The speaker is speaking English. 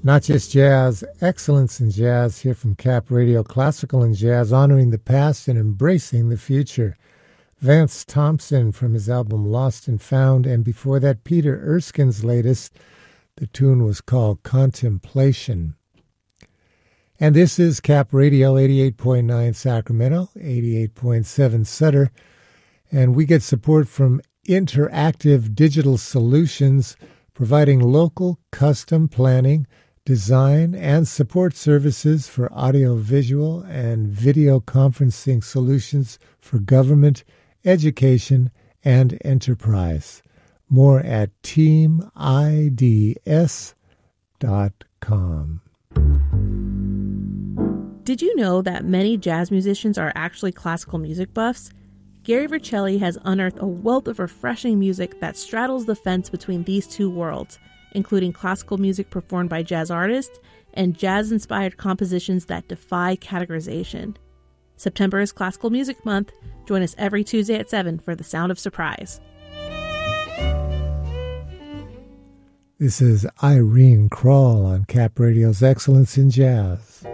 Not just jazz, excellence in jazz here from Cap Radio, classical and jazz, honoring the past and embracing the future. Vance Thompson from his album Lost and Found, and before that, Peter Erskine's latest. The tune was called Contemplation. And this is Cap Radio, 88.9 Sacramento, 88.7 Sutter, and we get support from Interactive Digital Solutions, providing local custom planning, design, and support services for audio-visual and video conferencing solutions for government, education, and enterprise. More at teamids.com. Did you know that many jazz musicians are actually classical music buffs? Gary Vercelli has unearthed a wealth of refreshing music that straddles the fence between these two worlds, including classical music performed by jazz artists and jazz-inspired compositions that defy categorization. September is Classical Music Month. Join us every Tuesday at 7 for The Sound of Surprise. This is Irene Krall on Cap Radio's Excellence in Jazz.